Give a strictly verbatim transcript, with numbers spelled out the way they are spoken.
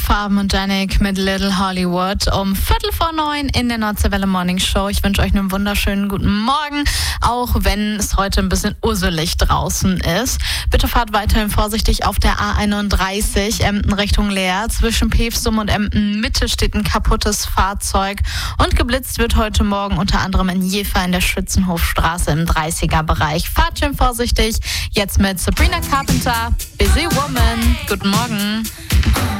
Farben und Janik mit Little Hollywood um Viertel vor neun in der Nordseewelle Morning Show. Ich wünsche euch einen wunderschönen guten Morgen, auch wenn es heute ein bisschen usselig draußen ist. Bitte fahrt weiterhin vorsichtig auf der A einunddreißig, Emden Richtung Leer. Zwischen Pevsum und Emden Mitte steht ein kaputtes Fahrzeug und geblitzt wird heute Morgen unter anderem in Jever in der Schützenhofstraße im dreißiger-Bereich. Fahrt schön vorsichtig. Jetzt mit Sabrina Carpenter, Busy Woman. Guten Morgen.